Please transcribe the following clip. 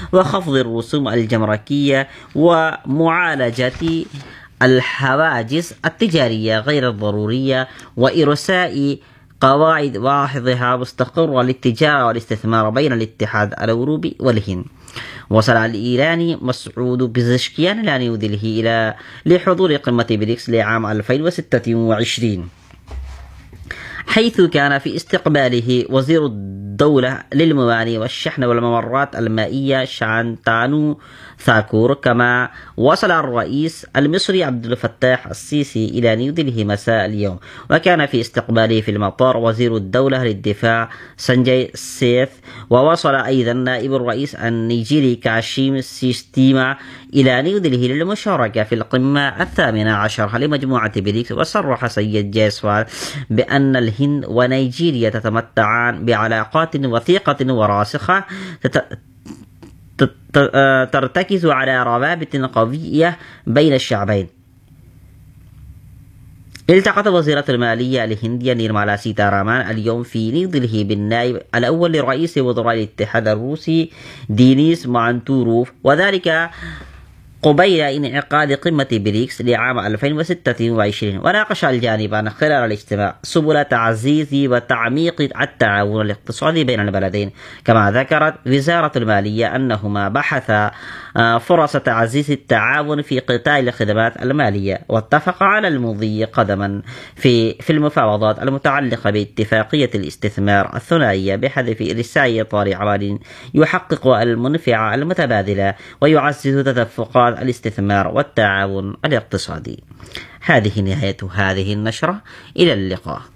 وخفض الرسوم الجمركية ومعالجة الحواجز التجارية غير الضرورية وإرساء قواعد واضحة مستقرة للتجارة والاستثمار بين الاتحاد الأوروبي والهند. وصل الإيراني مسعود بزشكيان إلى نيودلهي لحضور قمة بريكس لعام 2026، حيث كان في استقباله وزير الدولة للموانئ والشحن والممرات المائية شانتانو ثاكور. كما وصل الرئيس المصري عبد الفتاح السيسي إلى نيودلهي مساء اليوم، وكان في استقباله في المطار وزير الدولة للدفاع سانجاي سيث. ووصل أيضا نائب الرئيس النيجيري كاشيم سيستيما إلى نيودلهي للمشاركة في القمة 18 لمجموعة بريكس. وصرح سيد جيسوال بأن الهند ونيجيريا تتمتعان بعلاقات وثيقة وراسخة ترتكز على روابط قوية بين الشعبين. التقت وزيرة المالية الهندية نيرمالا سيتارامان اليوم في نيودلهي بالنائب الأول لرئيس وزراء الاتحاد الروسي دينيس مانتوروف، وذلك قبيل انعقاد قمة بريكس لعام 2026. وناقش الجانبان خلال الاجتماع سبل تعزيز وتعميق التعاون الاقتصادي بين البلدين. كما ذكرت وزارة المالية أنهما بحثا فرص تعزيز التعاون في قطاع الخدمات المالية، واتفقا على المضي قدما في المفاوضات المتعلقة باتفاقية الاستثمار الثنائية بحذف إرساء إطار عمل يحقق المنفعة المتبادلة ويعزز تدفقات الاستثمار والتعاون الاقتصادي. هذه نهاية هذه النشرة، إلى اللقاء.